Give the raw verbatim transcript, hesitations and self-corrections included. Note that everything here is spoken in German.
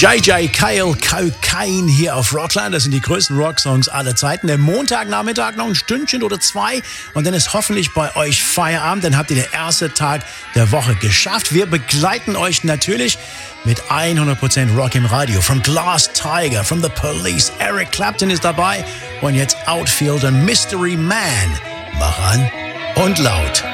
J J Cale, Cocaine hier auf Rockland. Das sind die größten Rocksongs aller Zeiten. Der Montagnachmittag noch ein Stündchen oder zwei und dann ist hoffentlich bei euch Feierabend. Dann habt ihr den ersten Tag der Woche geschafft. Wir begleiten euch natürlich mit hundert Prozent Rock im Radio. From Glass Tiger, from The Police, Eric Clapton ist dabei und jetzt Outfielder Mystery Man. Mach an und laut.